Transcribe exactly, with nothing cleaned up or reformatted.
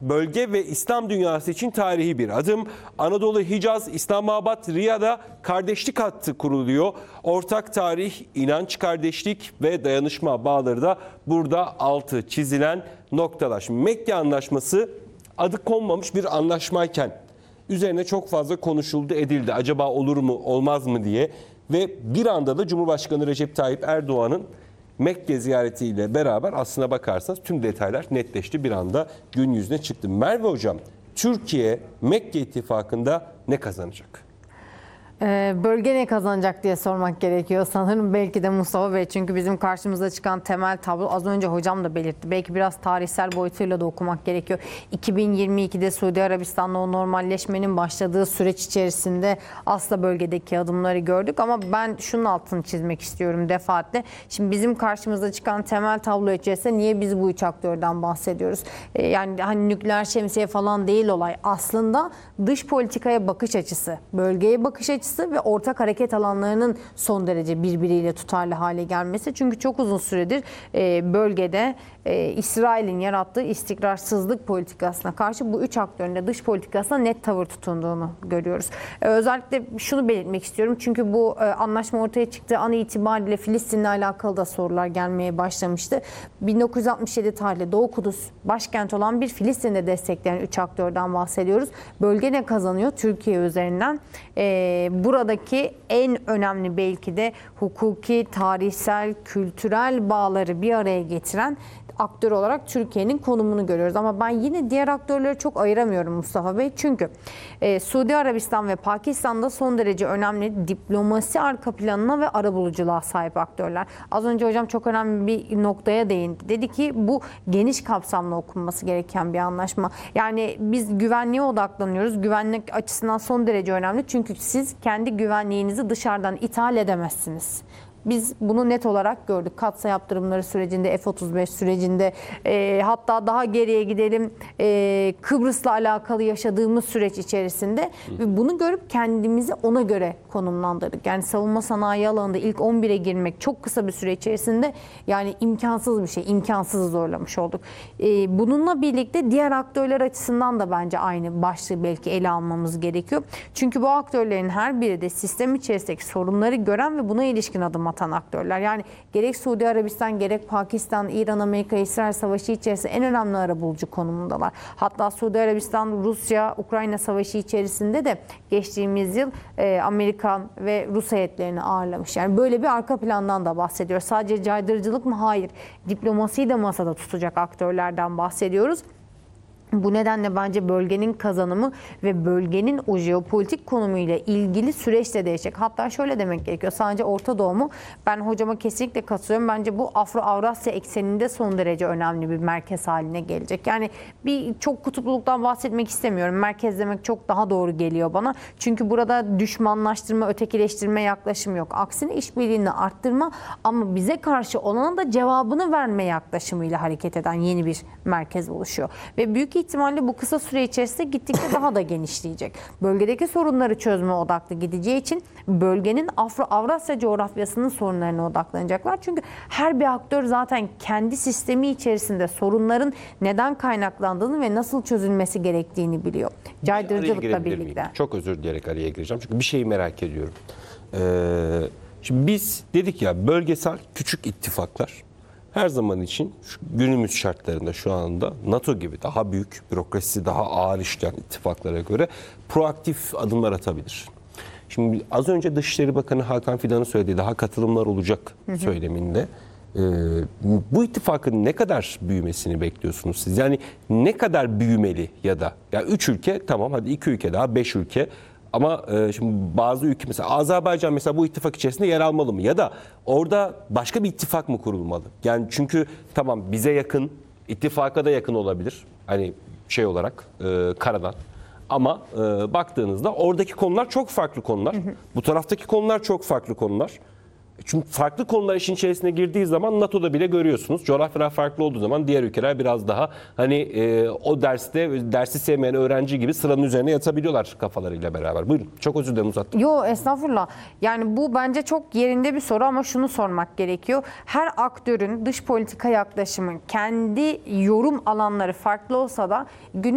bölge ve İslam dünyası için tarihi bir adım. Anadolu, Hicaz, İslamabad, Riyad'a kardeşlik hattı kuruluyor. Ortak tarih, inanç, kardeşlik ve dayanışma bağları da burada altı çizilen noktalar. Şimdi Mekke Anlaşması adı konmamış bir anlaşmayken üzerine çok fazla konuşuldu, edildi. Acaba olur mu, olmaz mı diye. Ve bir anda da Cumhurbaşkanı Recep Tayyip Erdoğan'ın Mekke ziyaretiyle beraber aslına bakarsanız tüm detaylar netleşti. Bir anda gün yüzüne çıktı. Merve Hocam, Türkiye Mekke ittifakında ne kazanacak? Ee, bölge ne kazanacak diye sormak gerekiyor sanırım, belki de Mustafa Bey. Çünkü bizim karşımıza çıkan temel tablo, az önce hocam da belirtti, belki biraz tarihsel boyutuyla da okumak gerekiyor. iki bin yirmi ikide Suudi Arabistan'la o normalleşmenin başladığı süreç içerisinde aslında bölgedeki adımları gördük. Ama ben şunun altını çizmek istiyorum defaatle. Şimdi bizim karşımıza çıkan temel tablo içerisinde niye biz bu üç aktörden bahsediyoruz? Ee, yani hani nükleer şemsiye falan değil olay. Aslında dış politikaya bakış açısı, bölgeye bakış açısı ve ortak hareket alanlarının son derece birbiriyle tutarlı hale gelmesi. Çünkü çok uzun süredir e, bölgede e, İsrail'in yarattığı istikrarsızlık politikasına karşı bu üç aktörün de dış politikasına net tavır tutunduğunu görüyoruz. E, özellikle şunu belirtmek istiyorum. Çünkü bu e, anlaşma ortaya çıktığı an itibariyle Filistin'le alakalı da sorular gelmeye başlamıştı. bin dokuz yüz altmış yedi tarihli Doğu Kudüs başkent olan bir Filistin'de destekleyen üç aktörden bahsediyoruz. Bölge ne kazanıyor? Türkiye üzerinden. E, buradaki en önemli belki de hukuki, tarihsel, kültürel bağları bir araya getiren aktör olarak Türkiye'nin konumunu görüyoruz. Ama ben yine diğer aktörleri çok ayıramıyorum Mustafa Bey. Çünkü e, Suudi Arabistan ve Pakistan'da son derece önemli diplomasi arka planına ve arabuluculuğa sahip aktörler. Az önce hocam çok önemli bir noktaya değindi. Dedi ki bu geniş kapsamlı okunması gereken bir anlaşma. Yani biz güvenliğe odaklanıyoruz. Güvenlik açısından son derece önemli. Çünkü siz kendi güvenliğinizi dışarıdan ithal edemezsiniz. Biz bunu net olarak gördük. Katsa yaptırımları sürecinde, F otuz beş sürecinde, e, hatta daha geriye gidelim, e, Kıbrıs'la alakalı yaşadığımız süreç içerisinde ve bunu görüp kendimizi ona göre konumlandırdık. Yani savunma sanayi alanında ilk on bire girmek çok kısa bir süre içerisinde yani imkansız bir şey, imkansızı zorlamış olduk. E, bununla birlikte diğer aktörler açısından da bence aynı başlığı belki ele almamız gerekiyor. Çünkü bu aktörlerin her biri de sistem içerisindeki sorunları gören ve buna ilişkin adım atan aktörler. Yani gerek Suudi Arabistan, gerek Pakistan, İran, Amerika, İsrail savaşı içerisinde en önemli arabulucu konumundalar. Hatta Suudi Arabistan, Rusya, Ukrayna savaşı içerisinde de geçtiğimiz yıl e, Amerikan ve Rus heyetlerini ağırlamış. Yani böyle bir arka plandan da bahsediyoruz. Sadece caydırıcılık mı? Hayır. Diplomasiyi de masada tutacak aktörlerden bahsediyoruz. Bu nedenle bence bölgenin kazanımı ve bölgenin o jeopolitik konumuyla ilgili süreçte değişecek. Hatta şöyle demek gerekiyor. Sadece Orta Doğu mu? Ben hocama kesinlikle katılıyorum. Bence bu Afro-Avrasya ekseninde son derece önemli bir merkez haline gelecek. Yani bir çok kutupluluktan bahsetmek istemiyorum. Merkez demek çok daha doğru geliyor bana. Çünkü burada düşmanlaştırma, ötekileştirme yaklaşım yok. Aksine işbirliğini arttırma ama bize karşı olana da cevabını verme yaklaşımıyla hareket eden yeni bir merkez oluşuyor. Ve büyük ihtimalle bu kısa süre içerisinde gittikçe daha da genişleyecek. Bölgedeki sorunları çözme odaklı gideceği için bölgenin Afro-Avrasya coğrafyasının sorunlarına odaklanacaklar. Çünkü her bir aktör zaten kendi sistemi içerisinde sorunların neden kaynaklandığını ve nasıl çözülmesi gerektiğini biliyor. Caydırıcılıkla birlikte. Miyim? Çok özür dileyerek araya gireceğim. Çünkü bir şeyi merak ediyorum. Ee, şimdi biz dedik ya, bölgesel küçük ittifaklar her zaman için şu günümüz şartlarında şu anda NATO gibi daha büyük, bürokrasisi daha ağır işleyen ittifaklara göre proaktif adımlar atabilir. Şimdi az önce Dışişleri Bakanı Hakan Fidan'ın söylediği daha katılımlar olacak hı hı. söyleminde. Ee, bu ittifakın ne kadar büyümesini bekliyorsunuz siz? Yani ne kadar büyümeli ya da ya üç ülke tamam, hadi iki ülke daha, beş ülke. Ama e, şimdi bazı ülke, mesela Azerbaycan mesela bu ittifak içerisinde yer almalı mı? Ya da orada başka bir ittifak mı kurulmalı? Yani çünkü tamam bize yakın, ittifaka da yakın olabilir. Hani şey olarak e, karadan. Ama e, baktığınızda oradaki konular çok farklı konular. Hı hı. Bu taraftaki konular çok farklı konular. Çünkü farklı konular işin içerisine girdiği zaman NATO'da bile görüyorsunuz. Coğrafyalar farklı olduğu zaman diğer ülkeler biraz daha hani e, o derste dersi sevmeyen öğrenci gibi sıranın üzerine yatabiliyorlar kafalarıyla beraber. Buyurun. Çok özür dilerim, uzattım. Yo, estağfurullah. Yani bu bence çok yerinde bir soru ama şunu sormak gerekiyor. Her aktörün dış politika yaklaşımı, kendi yorum alanları farklı olsa da günün